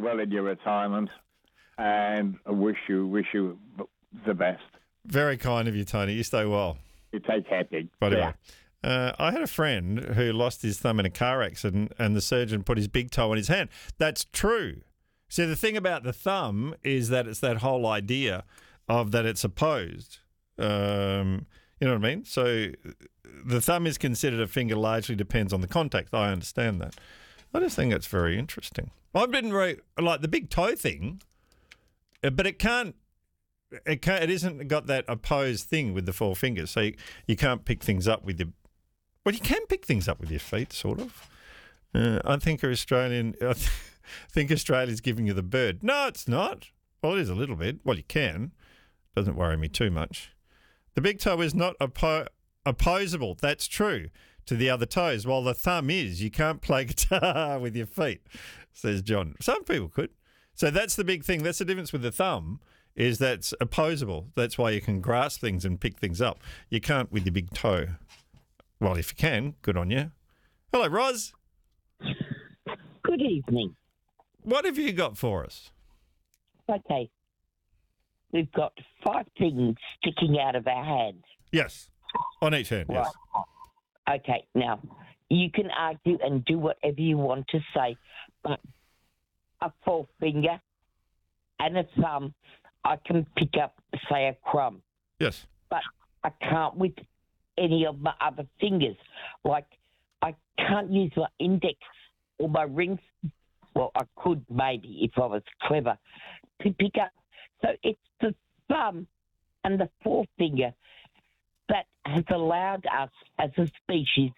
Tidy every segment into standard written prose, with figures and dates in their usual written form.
well in your retirement, and I wish you the best. Very kind of you, Tony. You stay well. You take care, Pig. Anyway, I had a friend who lost his thumb in a car accident and the surgeon put his big toe on his hand. That's true. See, the thing about the thumb is that it's that whole idea of that it's opposed. You know what I mean? So the thumb is considered a finger largely depends on the contact. I understand that. I just think it's very interesting. I've been like the big toe thing, but it isn't got that opposed thing with the four fingers. So you can't pick things up with your... Well, you can pick things up with your feet, sort of. I think Australia's giving you the bird. No, it's not. Well, it is a little bit. Well, you can. Doesn't worry me too much. The big toe is not opposable. That's true to the other toes. While the thumb is, you can't play guitar with your feet, says John. Some people could. So that's the big thing. That's the difference with the thumb. Is that's opposable. That's why you can grasp things and pick things up. You can't with your big toe. Well, if you can, good on you. Hello, Roz. Good evening. What have you got for us? Okay. We've got 5 things sticking out of our hands. Yes. On each hand, yes. Right. Okay. Now, you can argue and do whatever you want to say, but a forefinger and a thumb, I can pick up, say, a crumb. Yes. But I can't with any of my other fingers. Like, I can't use my index or my ring. Well, I could maybe if I was clever to pick up. So it's the thumb and the forefinger that has allowed us as a species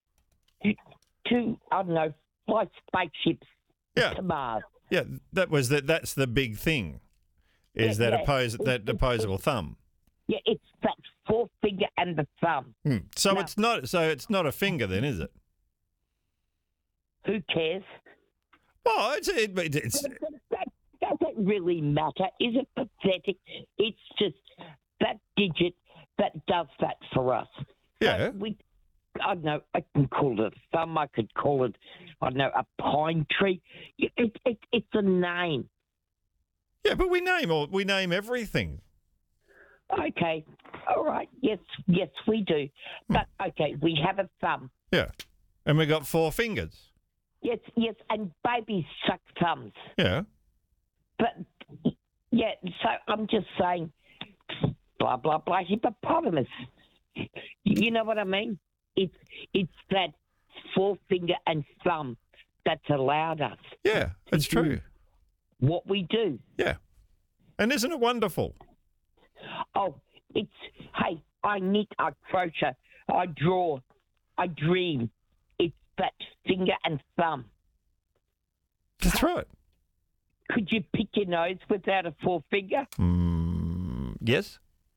to I don't know, fly spaceships to Mars. Yeah, that's the big thing. Is that opposable thumb? Yeah, it's that forefinger and the thumb. So it's not a finger then, is it? Who cares? Well, it's that doesn't really matter. Is it pathetic? It's just that digit that does that for us. Yeah. So I don't know, I can call it a thumb, I could call it, I don't know, a pine tree. It's a name. Yeah, but we name everything. Okay, all right, yes, we do. But, okay, we have a thumb. Yeah, and we got 4 fingers. Yes, and babies suck thumbs. Yeah. But, yeah, so I'm just saying, blah, blah, blah, hippopotamus. You know what I mean? It's that forefinger and thumb that's allowed us. Yeah, that's true. What we do. Yeah. And isn't it wonderful? Oh, hey, I knit, I crochet, I draw, I dream. It's that finger and thumb. That's right. Could you pick your nose without a forefinger? Yes.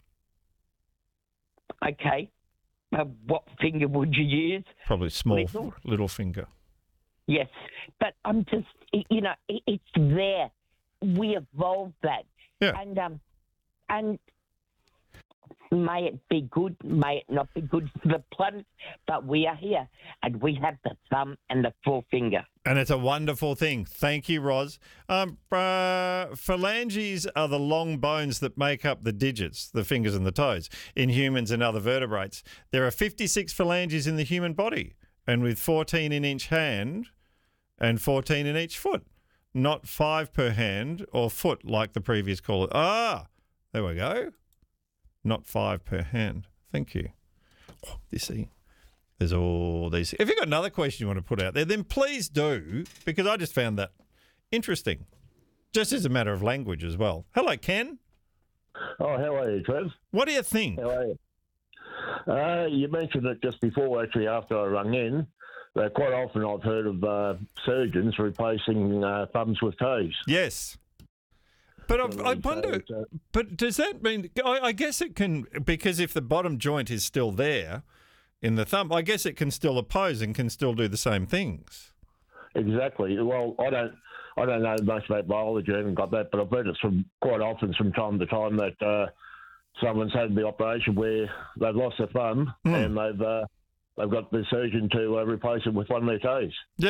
Okay. What finger would you use? Probably small, little finger. Yes, but I'm just, it's there. We evolved that. Yeah. And may it be good, may it not be good for the planet, but we are here, and we have the thumb and the forefinger. And it's a wonderful thing. Thank you, Roz. Phalanges are the long bones that make up the digits, the fingers and the toes, in humans and other vertebrates. There are 56 phalanges in the human body, and with 14 in each hand and 14 in each foot. Not 5 per hand or foot like the previous caller. There we go. Not 5 per hand. Thank you. Oh, you see, there's all these. If you've got another question you want to put out there, then please do, because I just found that interesting, just as a matter of language as well. Hello, Ken. Oh, how are you, Trev? What do you think? How are you? You mentioned it just before, actually, after I rung in. Quite often I've heard of surgeons replacing thumbs with toes. Yes. But I wonder, but does that mean, I guess it can, because if the bottom joint is still there in the thumb, I guess it can still oppose and can still do the same things. Exactly. Well, I don't know much about biology, I haven't got that, but I've heard it quite often from time to time that someone's had the operation where they've lost their thumb and they've got the surgeon to replace it with one of their toes. Yeah,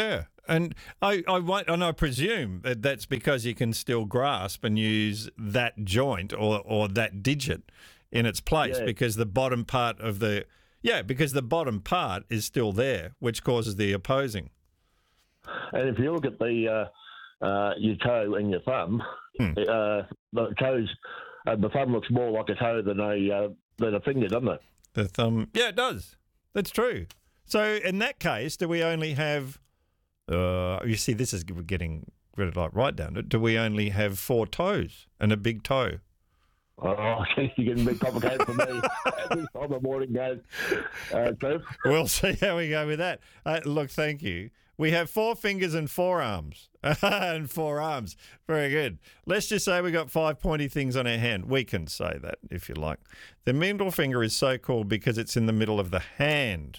And I presume that's because you can still grasp and use that joint or that digit in its place because the bottom part of because the bottom part is still there, which causes the opposing. And if you look at the your toe and your thumb, the toes, the thumb looks more like a toe than a finger, doesn't it? The thumb, yeah, it does. That's true. So in that case, do we only have? You see, this is getting right down to it. Do we only have 4 toes and a big toe? Oh, you're getting a bit complicated for me. This time of morning, guys. Trev? We'll see how we go with that. Look, thank you. We have 4 fingers and 4 arms. And 4 arms. Very good. Let's just say we got 5 pointy things on our hand. We can say that if you like. The middle finger is so called because it's in the middle of the hand.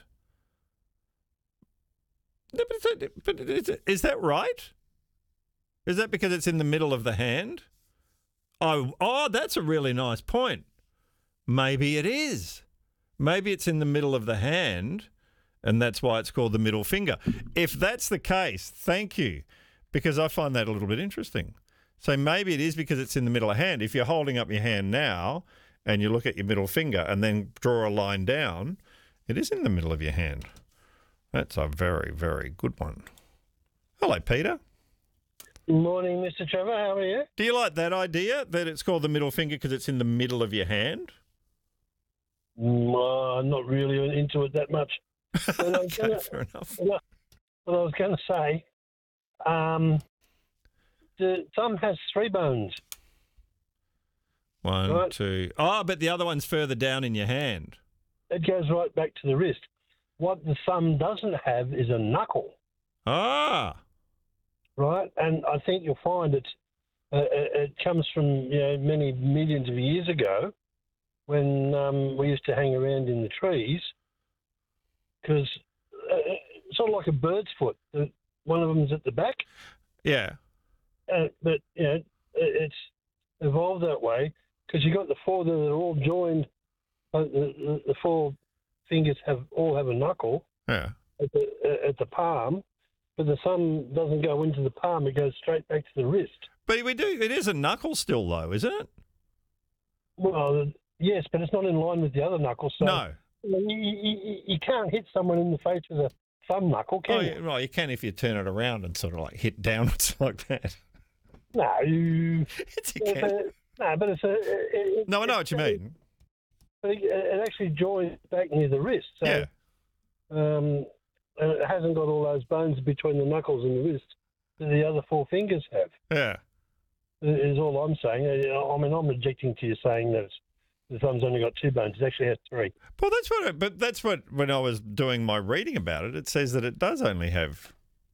But is that right? Is that because it's in the middle of the hand? Oh, that's a really nice point. Maybe it is. Maybe it's in the middle of the hand, and that's why it's called the middle finger. If that's the case, thank you, because I find that a little bit interesting. So maybe it is because it's in the middle of the hand. If you're holding up your hand now and you look at your middle finger and then draw a line down, it is in the middle of your hand. That's a very, very good one. Hello, Peter. Morning, Mr. Trevor. How are you? Do you like that idea, that it's called the middle finger because it's in the middle of your hand? Not really into it that much. Okay, fair enough. What I was going to say, the thumb has 3 bones. 1, Right. 2. Oh, but the other one's further down in your hand. It goes right back to the wrist. What the thumb doesn't have is a knuckle, Ah, right? And I think you'll find it comes from many millions of years ago when we used to hang around in the trees, because sort of like a bird's foot. One of them's at the back. yeah. But it's evolved that way because you got the 4 that are all joined. The 4 fingers all have a knuckle Yeah. at the palm, but the thumb doesn't go into the palm; it goes straight back to the wrist. But it is a knuckle still, though, isn't it? Well, yes, but it's not in line with the other knuckles. So No. you can't hit someone in the face with a thumb knuckle, can you? Well, you can if you turn it around and sort of like hit downwards like that. No, You can. but it's No, I know what you mean. But it actually joins back near the wrist. So, Yeah. and it hasn't got all those bones between the knuckles and the wrist that the other 4 fingers have. Yeah. Is all I'm saying. I mean, I'm objecting to you saying that the thumb's only got 2 bones. It actually has 3. Well, that's what when I was doing my reading about it, it says that it does only have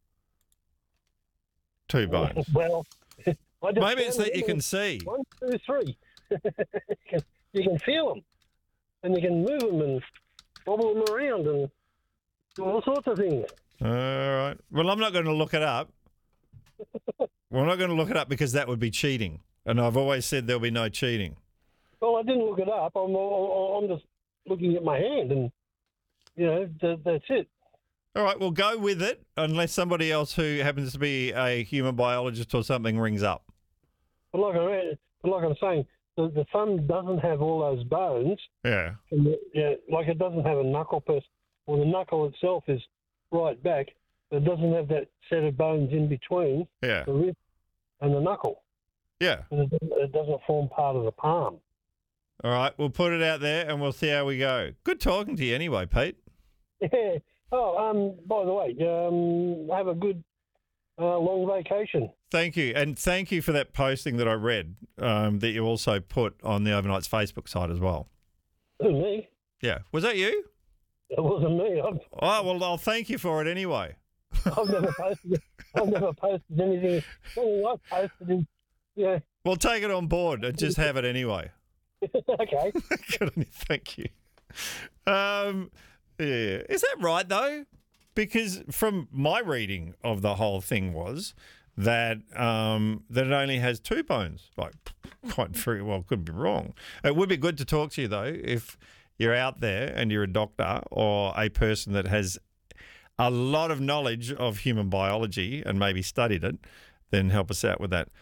2 bones. Well, Maybe it's that you can see. 1, 2, 3. You can feel them, and you can move them and bobble them around and do all sorts of things. All right. Well, I'm not going to look it up. We're not going to look it up because that would be cheating. And I've always said there'll be no cheating. Well, I didn't look it up. I'm just looking at my hand, and that's it. All right, we'll go with it unless somebody else who happens to be a human biologist or something rings up. But like I'm saying, the thumb doesn't have all those bones. Yeah. And like it doesn't have a knuckle or the knuckle itself is right back, but it doesn't have that set of bones in between Yeah. the wrist and the knuckle. Yeah. And it doesn't form part of the palm. All right, we'll put it out there and we'll see how we go. Good talking to you anyway, Pete. Yeah. Oh, by the way, have a good long vacation. Thank you. And thank you for that posting that I read that you also put on the Overnights Facebook site as well. It was me. Yeah. Was that you? It wasn't me. Oh, well, I'll thank you for it anyway. I've never posted. I've never posted anything. All I posted is, yeah. Well, take it on board and just have it anyway. Okay. Good on you. Thank you. Yeah. Is that right, though? Because from my reading of the whole thing was that that it only has 2 bones. Like, quite very well, could be wrong. It would be good to talk to you, though, if you're out there and you're a doctor or a person that has a lot of knowledge of human biology and maybe studied it, then help us out with that.